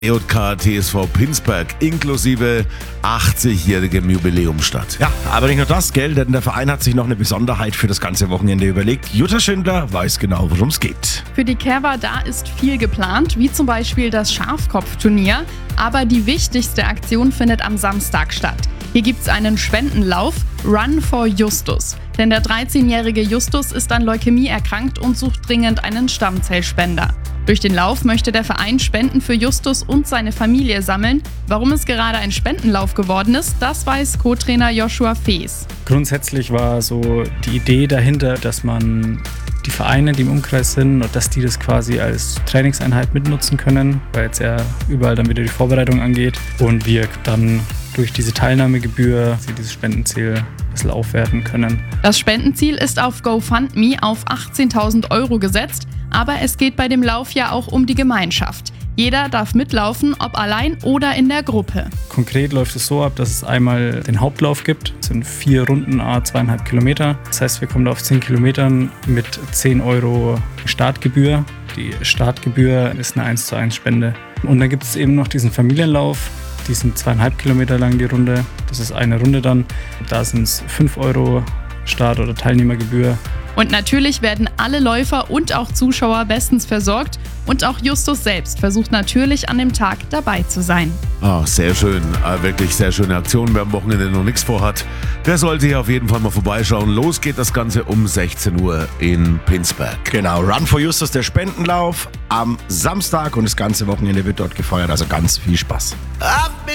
EJK TSV Pinsberg inklusive 80-jährigem Jubiläum statt. Ja, aber nicht nur das, gell, denn der Verein hat sich noch eine Besonderheit für das ganze Wochenende überlegt. Jutta Schindler weiß genau, worum es geht. Für die Kerber da ist viel geplant, wie zum Beispiel das Schafkopfturnier. Aber die wichtigste Aktion findet am Samstag statt. Hier gibt's einen Spendenlauf, Run for Justus. Denn der 13-jährige Justus ist an Leukämie erkrankt und sucht dringend einen Stammzellspender. Durch den Lauf möchte der Verein Spenden für Justus und seine Familie sammeln. Warum es gerade ein Spendenlauf geworden ist, das weiß Co-Trainer Joshua Fees. Grundsätzlich war so die Idee dahinter, dass man die Vereine, die im Umkreis sind, und dass die das quasi als Trainingseinheit mitnutzen können, weil jetzt ja überall dann wieder die Vorbereitung angeht und wir dann durch diese Teilnahmegebühr dieses Spendenziel ein bisschen aufwerten können. Das Spendenziel ist auf GoFundMe auf 18.000 € gesetzt, aber es geht bei dem Lauf ja auch um die Gemeinschaft. Jeder darf mitlaufen, ob allein oder in der Gruppe. Konkret läuft es so ab, dass es einmal den Hauptlauf gibt. Das sind 4 Runden, 2,5 Kilometer. Das heißt, wir kommen auf 10 Kilometern mit 10 € Startgebühr. Die Startgebühr ist eine 1:1 Spende. Und dann gibt es eben noch diesen Familienlauf. Die sind 2,5 Kilometer lang die Runde. Das ist eine Runde dann. Da sind es 5 € Start- oder Teilnehmergebühr. Und natürlich werden alle Läufer und auch Zuschauer bestens versorgt. Und auch Justus selbst versucht natürlich an dem Tag dabei zu sein. Ah, sehr schön. Wirklich sehr schöne Aktion. Wer am Wochenende noch nichts vorhat, der sollte hier auf jeden Fall mal vorbeischauen. Los geht das Ganze um 16 Uhr in Pinsberg. Genau, Run for Justus, der Spendenlauf am Samstag und das ganze Wochenende wird dort gefeiert. Also ganz viel Spaß.